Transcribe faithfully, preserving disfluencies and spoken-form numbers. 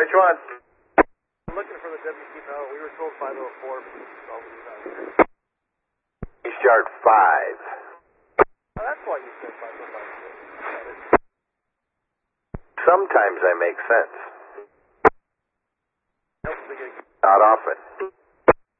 Right, you on? I'm looking for the W C power. We were told five oh four, but it's all here. East Yard five. Oh, that's why you said five oh five. Sometimes I make sense. Helps to get Not often.